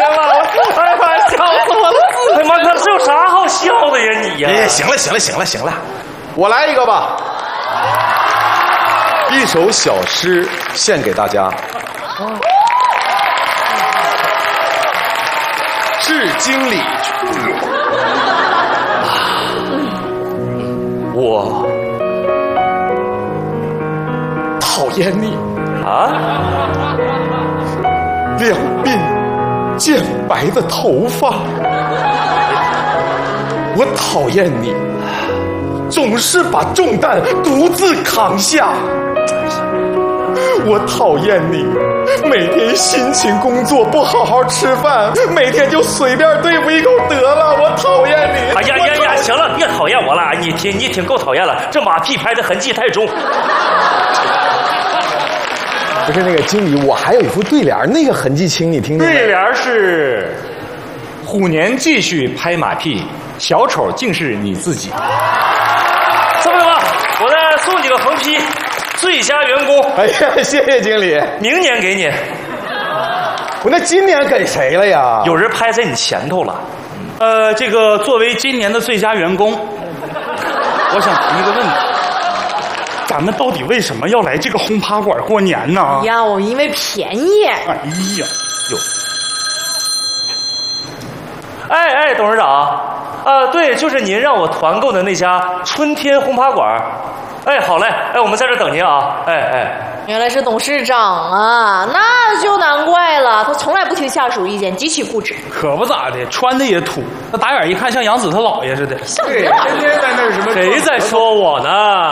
天呐，哎呀妈，笑死我了！哎妈，可是有啥好笑的呀你呀？ 哎，行了，我来一个吧。一首小诗献给大家。致经理，我讨厌你啊！ 两鬓渐白的头发，我讨厌你总是把重担独自扛下，我讨厌你每天辛勤工作不好好吃饭，每天就随便对付一口得了，我讨厌你。 哎呀，行了，别讨厌我了，你挺够讨厌了，这马屁拍的痕迹太重。 不是那个经理，我还有一副对联，那个痕迹轻，你听听。 对联是：虎年继续拍马屁，小丑竟是你自己。 这么吧，我再送你个横批，最佳员工。 哎呀，谢谢经理， 明年给你。 我那今年给谁了呀？ 有人拍在你前头了。 这个作为今年的最佳员工，我想提一个问题。咱们到底为什么要来这个轰趴馆过年呢？ 呀，我因为便宜。 哎呀， 哎，董事长，对，就是您让我团购的那家春天轰趴馆。哎，好嘞，哎，我们在这等您啊。哎， 原来是董事长啊，那就难怪了，他从来不听下属意见，极其固执。 可不咋的，穿的也土，那打眼一看像杨子他姥爷似的。 像你老天天在那儿什么？ 谁在说我呢？